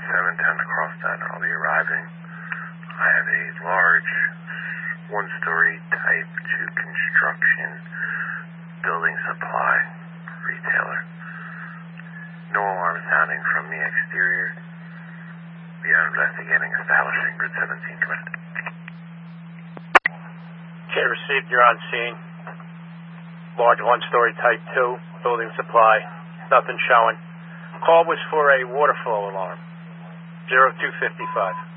710 across that. I'll be arriving. I have a large one-story type 2 construction building supply retailer. No alarm sounding from the exterior. We are investigating establishing grid 17 command. Okay, received, you're on scene. Large one-story type 2 building supply. Nothing showing. Call was for a water flow alarm. 0255.